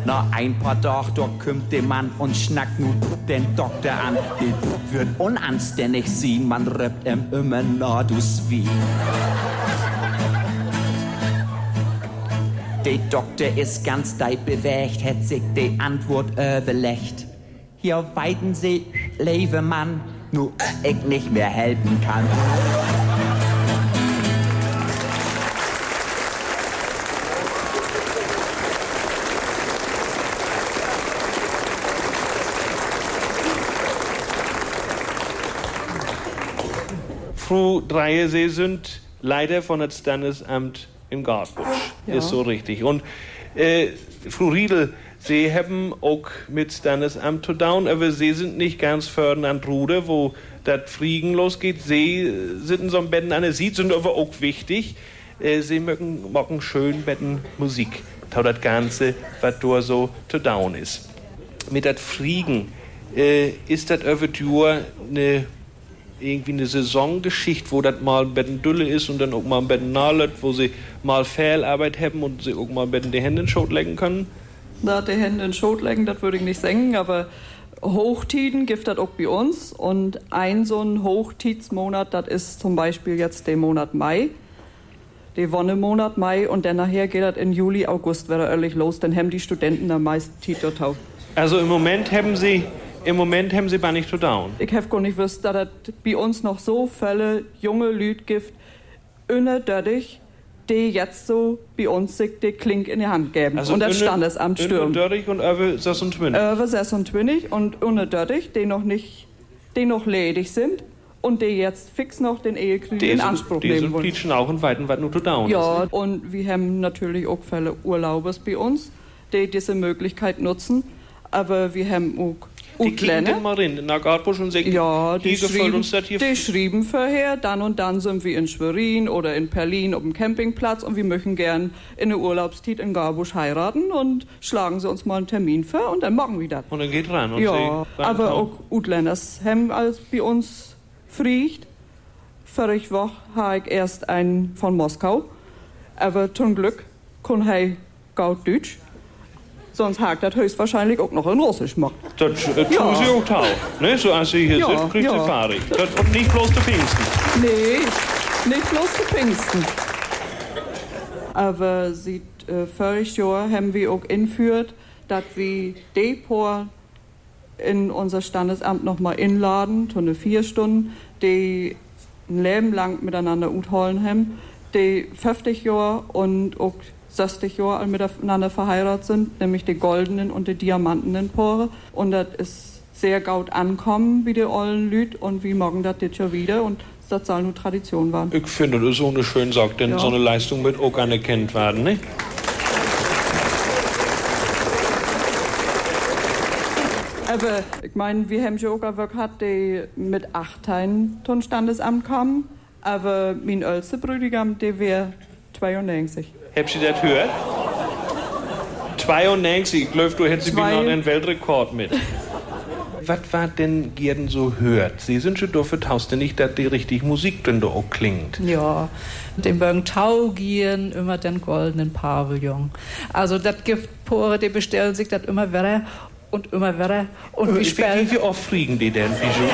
Nach ein paar Tagen, da kommt der Mann und schnackt nun den Doktor an. Der wird unanständig sein, man röppt ihm immer nach, du Swin. Der Doktor ist ganz deib bewegt, hat sich die Antwort überlegt. Hier weiden Sie, lebe Mann, nur ich nicht mehr helfen kann. Frau Dreyer, Sie sind Leiter von dem Standesamt in Garbusch. Ja. Ist so richtig. Und Frau Riedel, Sie haben auch mit Standesamt zu tun, aber Sie sind nicht ganz vorne an Ruder, wo das Fliegen losgeht. Sie sind so ein Betten an der Sied, sind aber auch wichtig. Sie mögen schön Betten Musik. Das Ganze, was da so zu tun ist. Mit das Fliegen, ist das over irgendwie eine Saisongeschichte, wo das mal ein bisschen Dülle ist und dann auch mal ein bisschen nahe, wo sie mal Fehlarbeit haben und sie auch mal ein bisschen die Hände in den Schot legen können? Na, die Hände in den Schot legen, das würde ich nicht sagen, aber Hochtiden gibt das auch bei uns und ein so ein Hochtidsmonat, das ist zum Beispiel jetzt der Monat Mai, der Wonnemonat Mai und dann nachher geht das in Juli, August wieder ehrlich los, dann haben die Studenten am meisten Tid dort auch. Also im Moment haben Sie gar nicht zu tun. Ich habe gar nicht gewusst, dass es bei uns noch so viele junge Leute gibt, unnötig, die jetzt so bei uns sich die Klink in die Hand geben. Also und das Standesamt stürmen. Unnötig und über 26. Über 26 und unnötig, die noch ledig sind und die jetzt fix noch den Ehekrieg in Anspruch nehmen wollen. Die sind auch in Weiten, was nur zu tun ja, ist. und wir haben natürlich auch viele Urlaubers bei uns, die diese Möglichkeit nutzen, aber wir haben auch die kriegen den mal rein, nach Garbusch und sagen, ja, die schrieben vorher, dann und dann sind wir in Schwerin oder in Berlin auf dem Campingplatz und wir möchten gern in der Urlaubszeit in Garbusch heiraten und schlagen sie uns mal einen Termin vor und dann machen wir das. Und dann geht ran. Und ja, aber auch Utländers haben als bei uns friegt. Vorige Woche habe ich erst einen von Moskau, aber zum Glück kann er gut Deutsch. Sonst hakt das höchstwahrscheinlich auch noch in Russisch macht. Das tun sie auch tau. Ne? So als sie hier sind, kriegt sie Fahrig. Und nicht bloß die Pfingsten. Nee, nicht bloß die Pfingsten. Aber seit voriges Jahr haben wir auch eingeführt, dass wir Depot in unser Standesamt nochmal inladen, so eine 4 Stunden, die ein Leben lang miteinander utholen haben, die 50 Jahre und auch 60 Jahre miteinander verheiratet sind, nämlich die goldenen und die diamantenen Paare. Und das ist sehr gut ankommen, wie die ollen Lüt, und wir morgen das jetzt schon wieder. Und das soll nur Tradition werden. Ich finde, das ist so eine schöne Sache, denn so eine Leistung wird auch anerkannt werden, ne? Aber ich meine, wir haben schon auch gehabt, die mit 8 zum Standesamt kamen. Aber mein ältester Brüdigam, der wäre 92. Habt ihr das gehört? 92, ich glaube, du hättest genau einen Weltrekord mit. Was war denn Gierden so hört? Sie sind schon dafür tausend nicht, dass die richtige Musik denn da auch klingt. Ja, den Bögen Tau gieren immer den goldenen Pavillon. Also das gibt Pore, die bestellen sich das immer wieder und immer wieder. Und wie oft fliegen die denn, Bijou?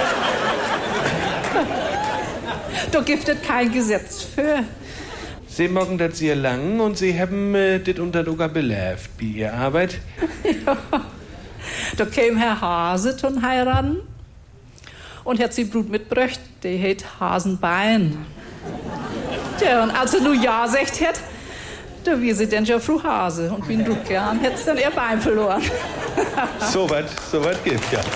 Da gibt es kein Gesetz für. Sie mögen das sehr lang und Sie haben das unter sogar belebt bei Ihrer Arbeit. Ja. Da käme Herr Hase zum heiraten und hat sie Blut mitgebracht, der hat Hasenbein. Tja, und als er nur Ja sagt hat, da wie sie denn ja Frau Hase und wie ein Rückgern, hätte dann ihr Bein verloren. So was gibt ja.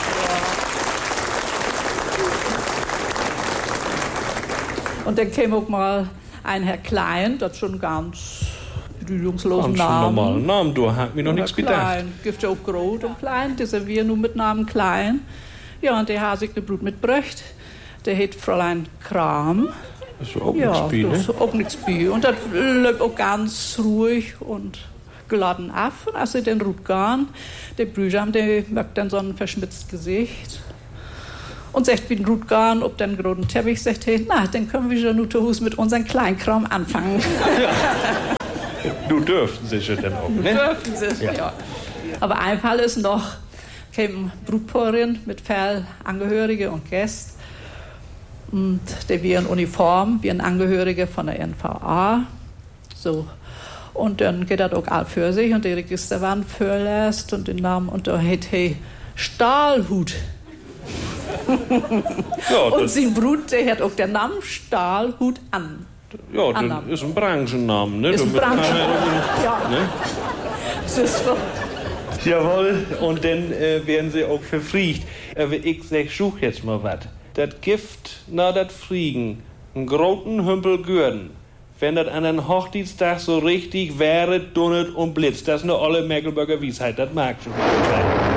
Und dann käme auch mal ein Herr Klein, das schon ganz bedeutungslosen Namen. Normalen Namen, du hast mir noch nichts gedacht. Gibt ja auch groß und klein, das sind wir nur mit Namen Klein. Ja, und der hat sich das Blut mitgebracht. Der hat Fräulein Kram. Das ist auch nichts bei, ne? Das ist auch nichts bei. Und das läuft auch ganz ruhig und geladen ab. Und als sie den Rut gehen, der Brüder, der merkt dann so ein verschmitztes Gesicht. Und sagt wie ein Rutgarn, ob den großen Teppich, sagt, hey, na, dann können wir schon nur mit unseren Kleinkram anfangen. Du dürften sie schon dann auch, ne? Dürfen sie, ja. Aber ein Fall ist noch, kämen Brutpaaren mit Angehörige und Gäste. Und die wir in Uniform, wir Angehörige von der NVA. So. Und dann geht das auch all für sich und die Registerwand verlässt und den Namen und da hat hey Stahlhut. Ja, und sein Brut, der hat auch den Namen Stahlhut an. Ja, das ist ein Branchennamen, ne? Ist ein Branchennamen, ja. Ne? Das ist so. Jawohl, und dann werden sie auch verfriecht. Ich sag, schuch jetzt mal was. Das Gift na das Fliegen, einen großen Hümpel Gürden. Wenn das an einem Hochzeitstag so richtig wäre, dunnet und blitzt. Das ist eine olle Mecklenburger Weisheit, das mag schon mal sein.